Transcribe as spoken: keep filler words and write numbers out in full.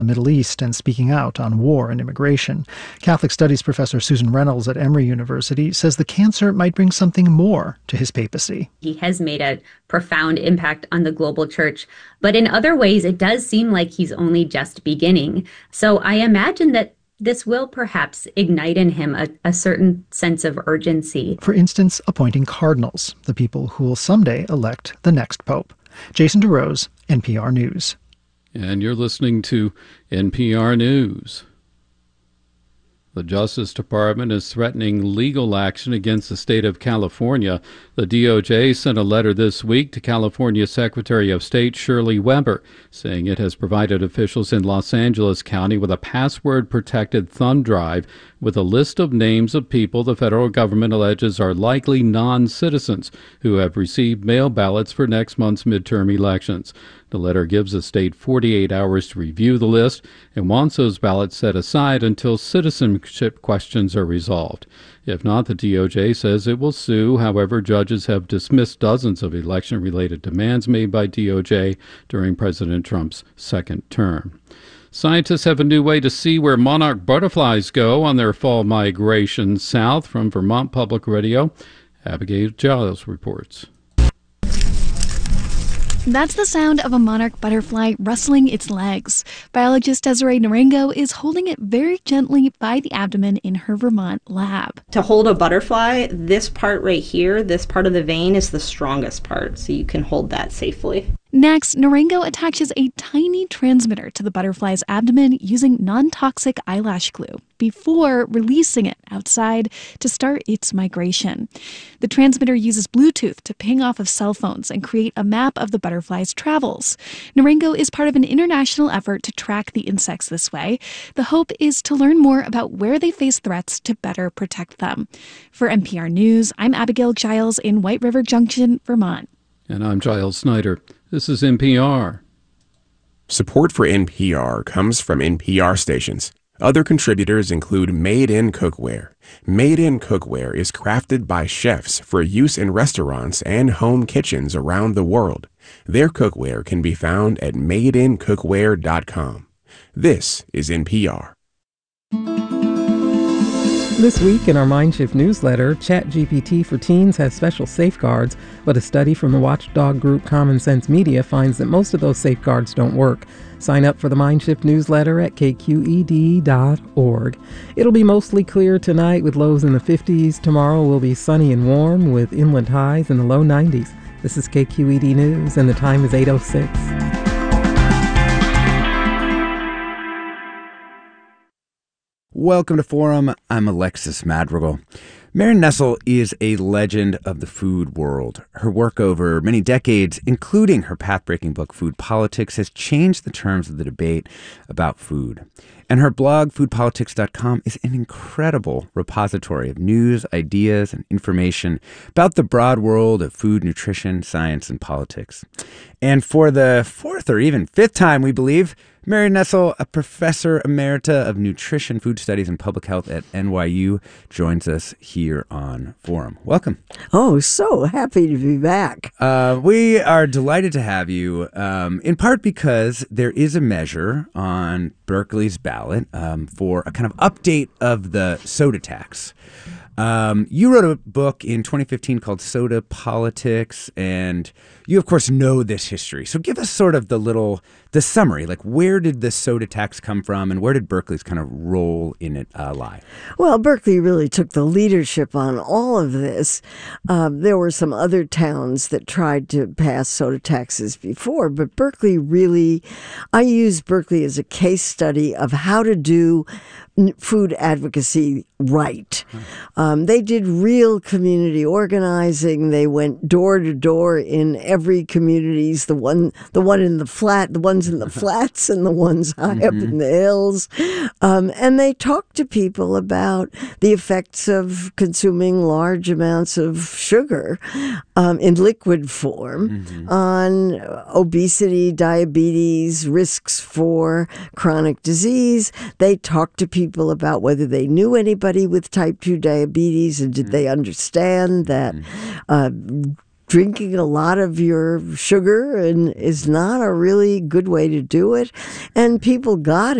the Middle East and speaking out on war and immigration. Catholic Studies professor Susan Reynolds at Emory University says the cancer might bring something more to his papacy. He has made a profound impact on the global church, but in other ways, it does seem like he's only just beginning. So I imagine that this will perhaps ignite in him a, a certain sense of urgency. For instance, appointing cardinals, the people who will someday elect the next pope. Jason DeRose, N P R News. And you're listening to N P R News. The Justice Department is threatening legal action against the state of California. The D O J sent a letter this week to California Secretary of State Shirley Weber, saying it has provided officials in Los Angeles County with a password-protected thumb drive with a list of names of people the federal government alleges are likely non-citizens who have received mail ballots for next month's midterm elections. The letter gives the state forty-eight hours to review the list and wants those ballots set aside until citizenship questions are resolved. If not, the D O J says it will sue. However, judges have dismissed dozens of election-related demands made by D O J during President Trump's second term. Scientists have a new way to see where monarch butterflies go on their fall migration south. From Vermont Public Radio, Abigail Giles reports. That's the sound of a monarch butterfly rustling its legs. Biologist Desiree Narango is holding it very gently by the abdomen in her Vermont lab. To hold a butterfly, this part right here, this part of the vein is the strongest part, so you can hold that safely. Next, Narango attaches a tiny transmitter to the butterfly's abdomen using non-toxic eyelash glue before releasing it outside to start its migration. The transmitter uses Bluetooth to ping off of cell phones and create a map of the butterfly's travels. Narango is part of an international effort to track the insects this way. The hope is to learn more about where they face threats to better protect them. For N P R News, I'm Abigail Giles in White River Junction, Vermont. And I'm Giles Snyder. This is N P R. Support for N P R comes from N P R stations. Other contributors include Made In Cookware. Made In Cookware is crafted by chefs for use in restaurants and home kitchens around the world. Their cookware can be found at made in cookware dot com. This is N P R. This week in our MindShift newsletter, ChatGPT for Teens has special safeguards, but a study from the watchdog group Common Sense Media finds that most of those safeguards don't work. Sign up for the MindShift newsletter at k q e d dot org. It'll be mostly clear tonight with lows in the fifties. Tomorrow will be sunny and warm with inland highs in the low nineties. This is K Q E D News, and the time is eight oh six. Welcome to Forum. I'm Alexis Madrigal. Marion Nestle is a legend of the food world. Her work over many decades, including her path-breaking book, Food Politics, has changed the terms of the debate about food. And her blog, food politics dot com, is an incredible repository of news, ideas, and information about the broad world of food, nutrition, science, and politics. And for the fourth or even fifth time, we believe, Marion Nestle, a professor emerita of nutrition, food studies, and public health at N Y U, joins us here on Forum. Welcome. Oh, so happy to be back. Uh, we are delighted to have you, um, in part because there is a measure on Berkeley's ballot um, for a kind of update of the soda tax. Um, you wrote a book in twenty fifteen called Soda Politics, and you, of course, know this history. So give us sort of the little, the summary, like where did the soda tax come from and where did Berkeley's kind of role in it uh, lie? Well, Berkeley really took the leadership on all of this. Um, there were some other towns that tried to pass soda taxes before, but Berkeley really, I use Berkeley as a case study of how to do food advocacy right. Um, they did real community organizing. They went door to door in every communities, the one the one in the flat, the ones in the flats and the ones high mm-hmm. up in the hills. Um, and they talked to people about the effects of consuming large amounts of sugar um, in liquid form mm-hmm. on obesity, diabetes, risks for chronic disease. They talked to people people about whether they knew anybody with type two diabetes and did they understand that uh, drinking a lot of your sugar and is not a really good way to do it. And people got